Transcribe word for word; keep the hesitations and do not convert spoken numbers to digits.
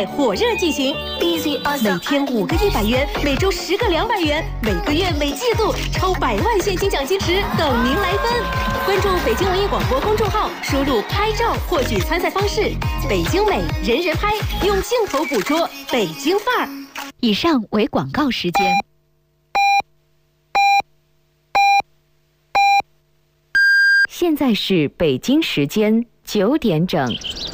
赛火热进行，每天五个一百元，每周十个两百元，每个月每季度超百万现金奖金池等您来分。关注北京文艺广播公众号，输入拍照获取参赛方式。北京美，人人拍，用镜头捕捉北京范儿。 以上为广告时间。现在是北京时间九点整。